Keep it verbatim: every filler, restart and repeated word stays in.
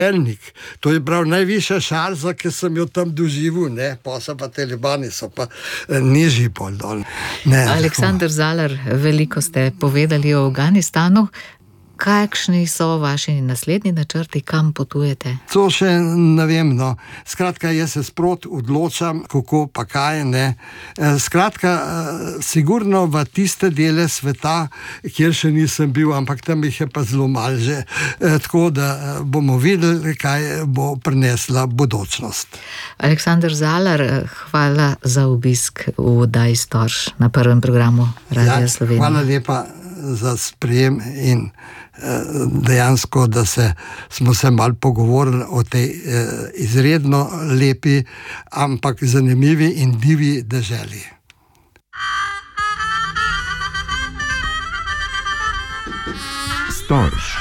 Elnik. To je prav najvišja šarza, ki sem jo tam doživel, ne, pa so pa talibani, so pa nižji pol dol. Ne, Aleksander Zalar, veliko ste povedali o Afganistanu. Kakšni so vaši naslednji načrti, kam potujete? To še ne vem, no. Skratka, jaz se sprot odločam, kako pa kaj, ne. Skratka, sigurno v tiste dele sveta, kjer še nisem bil, ampak tam jih je pa zelo malo že. Tako da bomo videli, kaj bo prinesla bodočnost. Aleksander Zalar, hvala za obisk v oddaji Storž na prvem programu Radia Ja, Slovenija. hvala lepa za sprejem in dejansko, da se, smo se malo pogovorili o tej eh, izredno lepi, ampak zanimivi in divi deželi. Storž.